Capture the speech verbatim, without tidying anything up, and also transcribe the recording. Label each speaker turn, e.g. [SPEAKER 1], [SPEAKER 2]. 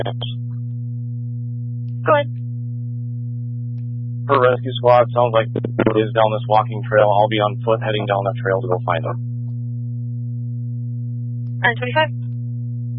[SPEAKER 1] Go ahead.
[SPEAKER 2] For rescue squad, sounds like it is down this walking trail. I'll be on foot heading down that trail to go find them.
[SPEAKER 1] nine twenty-five.